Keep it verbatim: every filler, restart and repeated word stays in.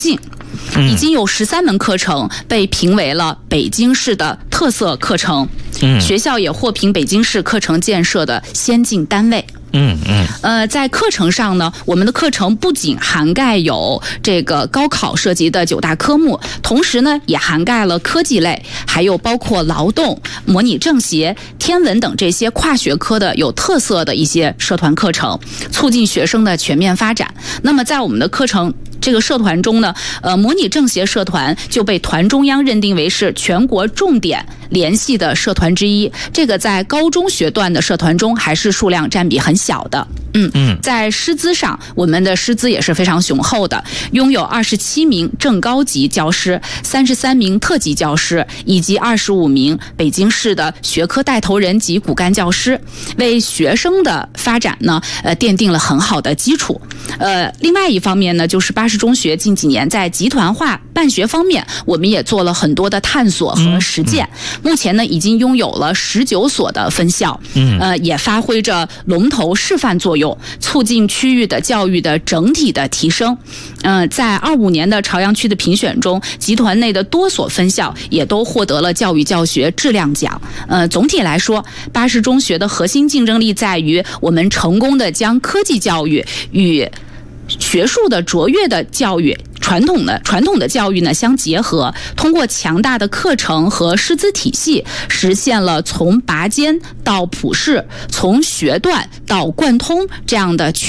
已经有十三门课程被评为了北京市的特色课程，嗯，学校也获评北京市课程建设的先进单位。 嗯嗯， 呃，在课程上呢，我们的课程不仅涵盖有这个高考涉及的九大科目，同时呢，也涵盖了科技类，还有包括劳动、模拟政协、天文等这些跨学科的有特色的一些社团课程，促进学生的全面发展。那么，在我们的课程这个社团中呢，呃，模拟政协社团就被团中央认定为是全国重点联系的社团之一。这个在高中学段的社团中还是数量占比很小的。嗯嗯，在师资上，我们的师资也是非常雄厚的，拥有二十七名正高级教师、三十三名特级教师以及二十五名北京市的学科带头人及骨干教师，为学生的发展呢，呃，奠定了很好的基础。呃，另外一方面呢，就是巴士中学近几年在集团化办学方面，我们也做了很多的探索和实践。嗯嗯、目前呢，已经拥有了十九所的分校，嗯，呃，也发挥着龙头示范作用，促进区域的教育的整体的提升。嗯、呃，在二五年的朝阳区的评选中，集团内的多所分校也都获得了教育教学质量奖。呃，总体来说，巴士中学的核心竞争力在于我们成功的将科技教育与学术的卓越的教育、传统的传统的教育呢相结合，通过强大的课程和师资体系，实现了从拔尖到普适、从学段到贯通这样的